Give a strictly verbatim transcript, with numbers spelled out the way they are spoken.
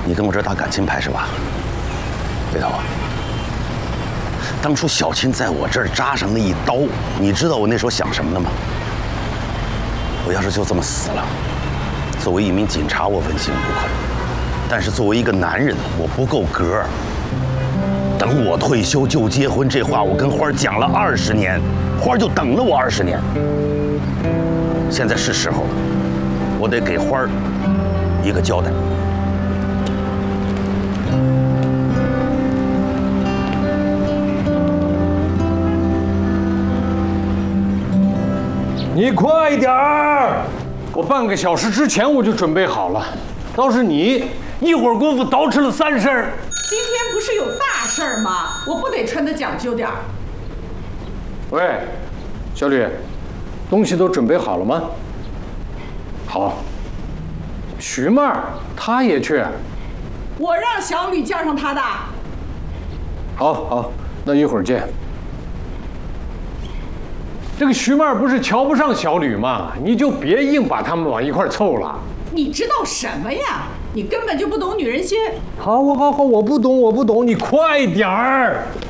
你跟我这儿打感情牌是吧？回头啊，当初小青在我这儿扎上那一刀，你知道我那时候想什么了吗？我要是就这么死了，作为一名警察我问心无愧，但是作为一个男人，我不够格。等我退休就结婚，这话我跟花儿讲了二十年，花儿就等了我二十年。现在是时候了，我得给花儿一个交代。 你快点儿！我半个小时之前我就准备好了，倒是你一会儿功夫捯饬了三身。 今天不是有大事儿吗？我不得穿得讲究点儿。 喂，小吕，东西都准备好了吗？好。徐妹儿，她也去。 我让小吕叫上她的。 好，好，那一会儿见。这个徐妹儿不是瞧不上小吕吗？你就别硬把他们往一块凑了。 你知道什么呀？你根本就不懂女人心。 好，我好好，我不懂，我不懂，你快点儿。